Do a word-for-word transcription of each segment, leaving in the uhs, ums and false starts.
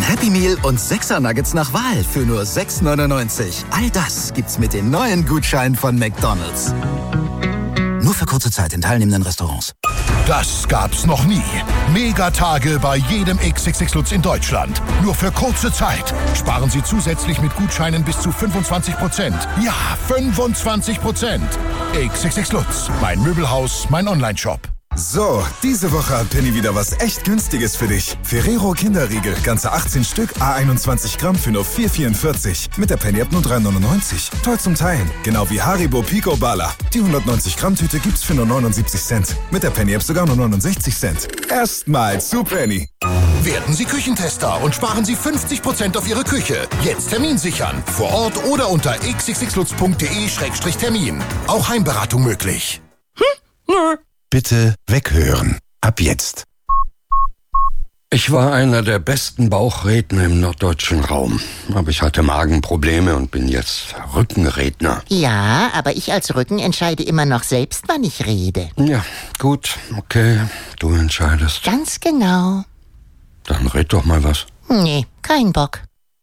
Happy Meal und sechser Nuggets nach Wahl für nur sechs neunundneunzig. All das gibt's mit den neuen Gutscheinen von McDonald's. Nur für kurze Zeit in teilnehmenden Restaurants. Das gab's noch nie. Megatage bei jedem X X X Lutz in Deutschland. Nur für kurze Zeit. Sparen Sie zusätzlich mit Gutscheinen bis zu fünfundzwanzig Prozent. Ja, fünfundzwanzig Prozent. X X X Lutz. Mein Möbelhaus, mein Onlineshop. So, diese Woche hat Penny wieder was echt Günstiges für dich. Ferrero Kinderriegel, ganze achtzehn Stück, à einundzwanzig Gramm für nur vier vierundvierzig. Mit der Penny App nur drei neunundneunzig. Toll zum Teilen. Genau wie Haribo Pico Bala. Die hundertneunzig Gramm Tüte gibt's für nur neunundsiebzig Cent. Mit der Penny App sogar nur neunundsechzig Cent. Erstmals zu Penny. Werden Sie Küchentester und sparen Sie fünfzig Prozent auf Ihre Küche. Jetzt Termin sichern. Vor Ort oder unter x x x lutz punkt d e Schrägstrich Termin. Auch Heimberatung möglich. Hm? Nö. Bitte weghören. Ab jetzt. Ich war einer der besten Bauchredner im norddeutschen Raum. Aber ich hatte Magenprobleme und bin jetzt Rückenredner. Ja, aber ich als Rücken entscheide immer noch selbst, wann ich rede. Ja, gut, okay. Du entscheidest. Ganz genau. Dann red doch mal was. Nee, kein Bock.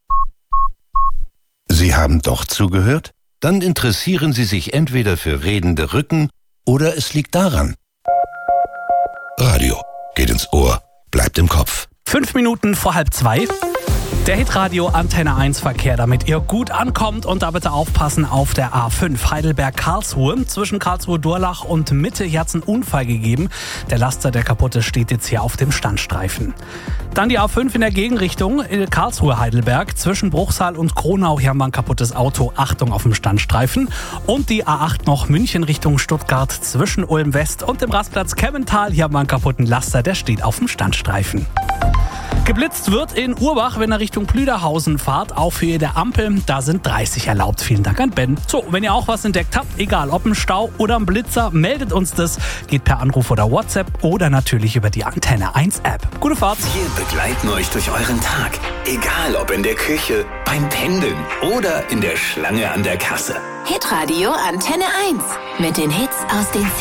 Sie haben doch zugehört? Dann interessieren Sie sich entweder für redende Rücken oder es liegt daran. Radio geht ins Ohr, bleibt im Kopf. Fünf Minuten vor halb zwei. Der Hitradio Antenne eins Verkehr, damit ihr gut ankommt, und da bitte aufpassen auf der A fünf Heidelberg-Karlsruhe. Zwischen Karlsruhe-Durlach und Mitte hier hat's einen Unfall gegeben. Der Laster, der kaputt ist, steht jetzt hier auf dem Standstreifen. Dann die A fünf in der Gegenrichtung, Karlsruhe-Heidelberg. Zwischen Bruchsal und Kronau, hier haben wir ein kaputtes Auto. Achtung auf dem Standstreifen. Und die A acht noch München Richtung Stuttgart zwischen Ulm West und dem Rastplatz Kemmental. Hier haben wir einen kaputten Laster, der steht auf dem Standstreifen. Geblitzt wird in Urbach, wenn ihr Richtung Plüderhausen fahrt. Auf Höhe der Ampel, da sind dreißig erlaubt. Vielen Dank an Ben. So, wenn ihr auch was entdeckt habt, egal ob ein Stau oder ein Blitzer, meldet uns das. Geht per Anruf oder WhatsApp oder natürlich über die Antenne eins App. Gute Fahrt. Wir begleiten euch durch euren Tag. Egal ob in der Küche, beim Pendeln oder in der Schlange an der Kasse. Hitradio Antenne eins. Mit den Hits aus den